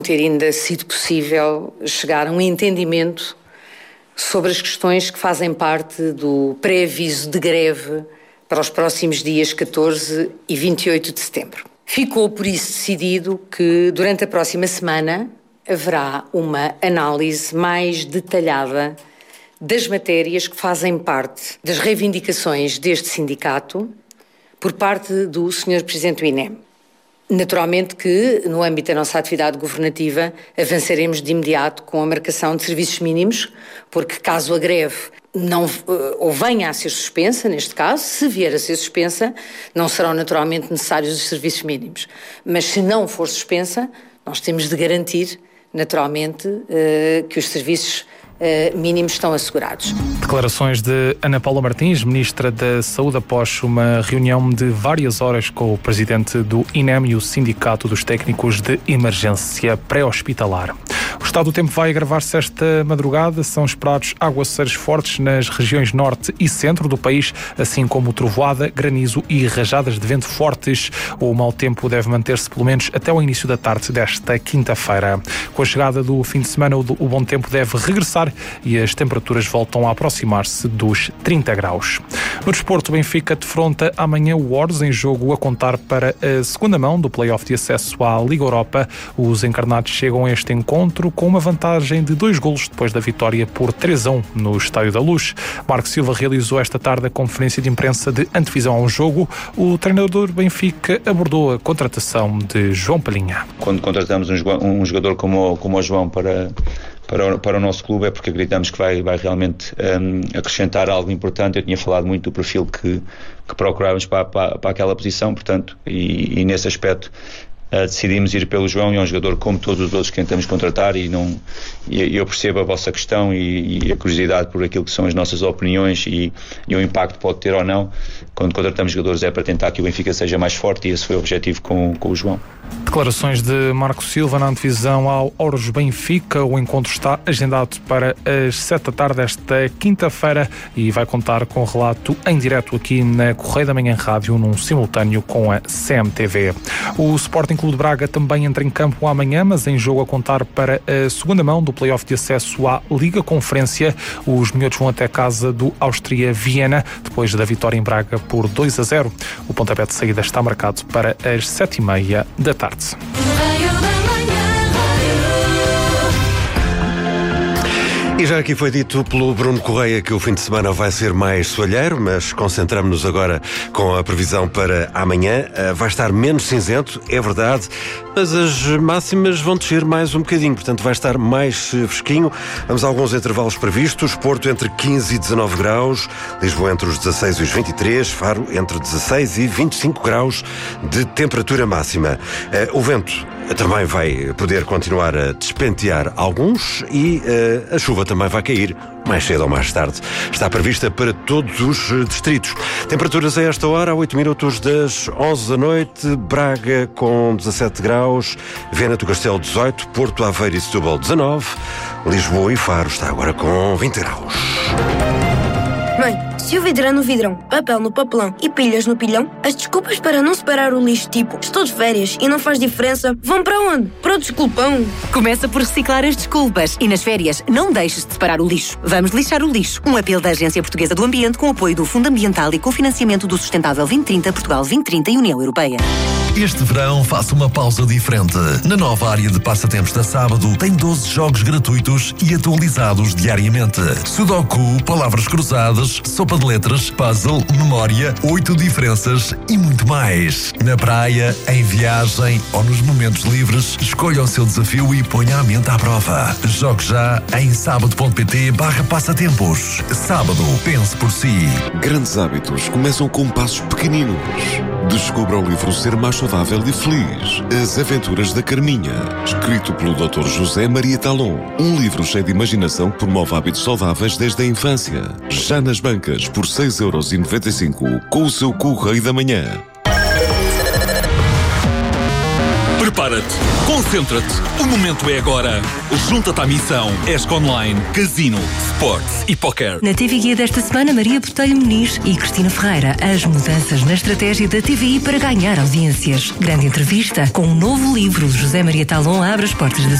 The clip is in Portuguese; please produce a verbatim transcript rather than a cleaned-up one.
ter ainda sido possível chegar a um entendimento sobre as questões que fazem parte do pré-aviso de greve para os próximos dias catorze e vinte e oito de setembro. Ficou por isso decidido que durante a próxima semana haverá uma análise mais detalhada das matérias que fazem parte das reivindicações deste sindicato por parte do senhor Presidente do I N E M. Naturalmente que, no âmbito da nossa atividade governativa, avançaremos de imediato com a marcação de serviços mínimos, porque caso a greve não, ou venha a ser suspensa, neste caso, se vier a ser suspensa, não serão naturalmente necessários os serviços mínimos. Mas se não for suspensa, nós temos de garantir, naturalmente, que os serviços mínimos estão assegurados. Declarações de Ana Paula Martins, Ministra da Saúde, após uma reunião de várias horas com o Presidente do I N E M e o Sindicato dos Técnicos de Emergência Pré-Hospitalar. O estado do tempo vai agravar-se esta madrugada. São esperados aguaceiros fortes nas regiões norte e centro do país, assim como trovoada, granizo e rajadas de vento fortes. O mau tempo deve manter-se pelo menos até ao início da tarde desta quinta-feira. Com a chegada do fim de semana, o bom tempo deve regressar e as temperaturas voltam a aproximar-se dos trinta graus. No desporto, o Benfica defronta amanhã o Words, em jogo a contar para a segunda mão do play-off de acesso à Liga Europa. Os encarnados chegam a este encontro com uma vantagem de dois golos depois da vitória por três a um no Estádio da Luz. Marco Silva realizou esta tarde a conferência de imprensa de antevisão ao jogo. O treinador do Benfica abordou a contratação de João Palhinha. Quando contratamos um jogador como, como o João para... Para o, para o nosso clube é porque acreditamos que vai, vai realmente um, acrescentar algo importante. Eu tinha falado muito do perfil que, que procurávamos para, para, para aquela posição, portanto, e, e nesse aspecto uh, decidimos ir pelo João. E é um jogador como todos os outros que tentamos contratar, e, não, e eu percebo a vossa questão e, e a curiosidade por aquilo que são as nossas opiniões e, e o impacto que pode ter ou não. Quando contratamos jogadores é para tentar que o Benfica seja mais forte, e esse foi o objetivo com, com o João. Declarações de Marco Silva na antevisão ao Oros Benfica. O encontro está agendado para as sete da tarde esta quinta-feira e vai contar com relato em direto aqui na Correio da Manhã Rádio, num simultâneo com a C M T V. O Sporting Clube de Braga também entra em campo amanhã, mas em jogo a contar para a segunda mão do play-off de acesso à Liga Conferência. Os miúdos vão até casa do Áustria Viena, depois da vitória em Braga por dois a zero. O pontapé de saída está marcado para as sete e meia da tarde. E já aqui foi dito pelo Bruno Correia que o fim de semana vai ser mais soalheiro, mas concentramos-nos agora com a previsão para amanhã. Vai estar menos cinzento, é verdade, mas as máximas vão descer mais um bocadinho, portanto vai estar mais fresquinho. Vamos a alguns intervalos previstos: Porto entre quinze e dezanove graus, Lisboa entre os dezasseis e os vinte e três, Faro entre dezasseis e vinte e cinco graus de temperatura máxima. O vento também vai poder continuar a despentear alguns e uh, a chuva também vai cair mais cedo ou mais tarde. Está prevista para todos os distritos. Temperaturas a esta hora, a oito minutos das onze da noite. Braga com dezassete graus, Viana do Castelo dezoito, Porto, Aveiro e Setúbal dezanove, Lisboa e Faro está agora com vinte graus. Mãe, se o vidro é no vidrão, papel no papelão e pilhas no pilhão, as desculpas para não separar o lixo, tipo estou de férias e não faz diferença, vão para onde? Para o desculpão. Começa por reciclar as desculpas e nas férias não deixes de separar o lixo. Vamos lixar o lixo. Um apelo da Agência Portuguesa do Ambiente com apoio do Fundo Ambiental e cofinanciamento do Sustentável vinte trinta, Portugal vinte trinta e União Europeia. Este verão faça uma pausa diferente. Na nova área de passatempos da Sábado tem doze jogos gratuitos e atualizados diariamente. Sudoku, palavras cruzadas, sopa de letras, puzzle, memória, oito diferenças e muito mais. Na praia, em viagem ou nos momentos livres, escolha o seu desafio e ponha a mente à prova. Jogue já em sábado.pt barra passatempos. Sábado, pense por si. Grandes hábitos começam com passos pequeninos. Descubra o livro Ser Mais Saudável e Feliz. As Aventuras da Carminha. Escrito pelo doutor José Maria Talon. Um livro cheio de imaginação que promove hábitos saudáveis desde a infância. Já nas bancas por seis euros e noventa e cinco com o seu Correio da Manhã. Prepara-te, concentra-te, o momento é agora. Junta-te à missão ESC Online, Casino, Sports e Poker. Na T V Guia desta semana, Maria Botelho Muniz e Cristina Ferreira, as mudanças na estratégia da T V I para ganhar audiências. Grande entrevista com um novo livro. José Maria Talon abre as portas da